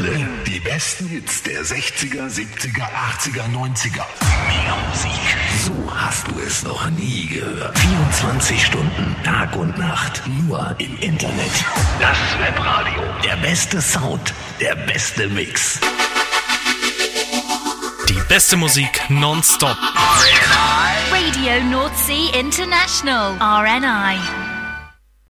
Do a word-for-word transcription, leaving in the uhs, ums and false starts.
Originale. Die besten Hits der sechziger, siebziger, achtziger, neunziger. Mehr Musik. So hast du es noch nie gehört. vierundzwanzig Stunden, Tag und Nacht. Nur im Internet. Das Webradio. Der beste Sound. Der beste Mix. Die beste Musik nonstop. Radio North Sea International. R N I.